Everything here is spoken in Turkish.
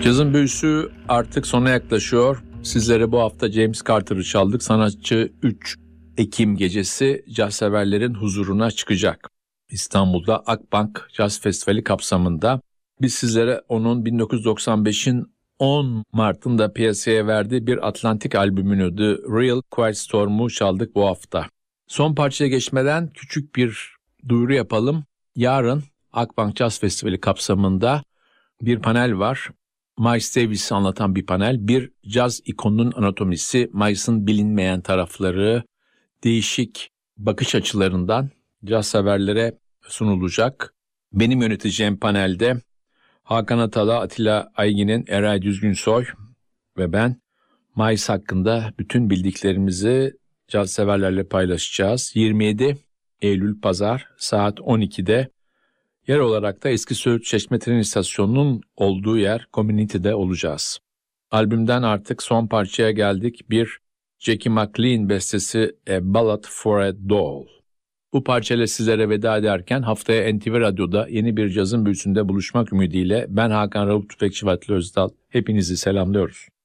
Cazın büyüsü artık sona yaklaşıyor. Sizlere bu hafta James Carter'ı çaldık. Sanatçı 3 Ekim gecesi caz severlerin huzuruna çıkacak. İstanbul'da Akbank Caz Festivali kapsamında. Biz sizlere onun 1995'in 10 Mart'ında piyasaya verdiği bir Atlantik albümünü The Real Quiet Storm'u çaldık bu hafta. Son parçaya geçmeden küçük bir duyuru yapalım. Yarın Akbank Caz Festivali kapsamında bir panel var. Miles Davis'i anlatan bir panel. Bir caz ikonunun anatomisi, Miles'ın bilinmeyen tarafları, değişik bakış açılarından caz severlere sunulacak. Benim yöneteceğim panelde Hakan Atala, Atilla Aygin'in, Eray Düzgünsoy ve ben Miles hakkında bütün bildiklerimizi caz severlerle paylaşacağız. 27 Eylül Pazar saat 12'de yer olarak da Eski Söğüt Çeşme Tren İstasyonu'nun olduğu yer Community'de olacağız. Albümden artık son parçaya geldik. Bir Jackie McLean bestesi A Ballad for a Doll. Bu parçayla sizlere veda ederken haftaya NTV Radyo'da yeni bir cazın büyüsünde buluşmak ümidiyle ben Hakan Rauf Tüfekçi ve Atilla Özdal hepinizi selamlıyoruz.